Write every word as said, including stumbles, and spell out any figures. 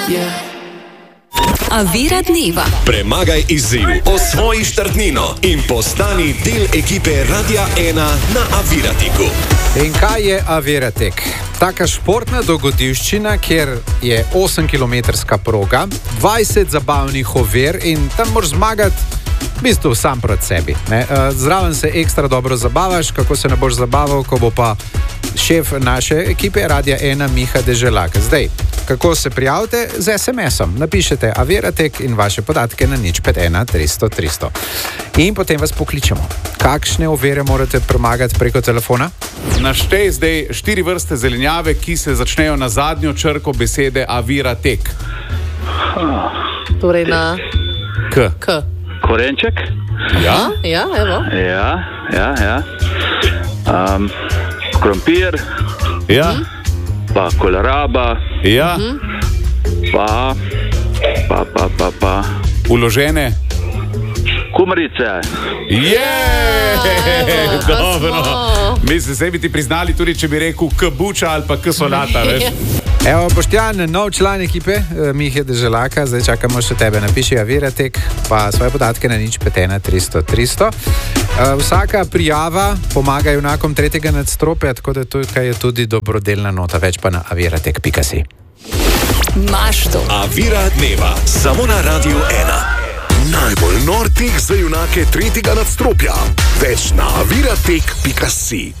Yeah. Avira dneva. Premagaj izziv, osvoji štartnino in postani del ekipe Radia ena na Aviratiku. In kaj je Aviratek? Taka športna dogodivščina, kjer je osemkilometrska proga, dvajset zabavnih ovir in tam moraš zmagati v bistvu sam proti sebi. Ne? Zraven se ekstra dobro zabavaš, kako se ne boš zabaval, ko bo pa šef naše ekipe Radia ena Miha Deželak. Zdaj, kako se prijavite? Z es em esom. Napišete Aviratek in vaše podatke na nič pet ena tristo tristo. In potem vas pokličemo. Kakšne ovire morate premagati preko telefona? Naštej zdaj štiri vrste zelenjave, ki se začnejo na zadnjo črko besede Aviratek. Torej na K. K. Korenček. Ja? Ja, evo. Ja, ja, ja. Um, krompir. Ja. Pa koleraba. Ja. Pa, pa, pa, pa, pa. Uložene. Kumarice. Je, dobro. smo. Mislim, se bi ti priznali tudi, če bi rekel K buča ali pa K solata, veš. Evo, Boštjan, nov član ekipe Mihe Deželaka, zdaj čakamo še tebe. Napiši Aviratek, pa svoje podatke na nič pet ena tristo tristo. Vsaka prijava pomaga junakom tretjega nadstropja, tako da tukaj je tudi dobrodelna nota, več pa na aviratek pika si. Maš to. Avira dneva, samo na Radiu ena. Najbolj nor tek za junake tretjega nadstropja. Več na aviratek pika si.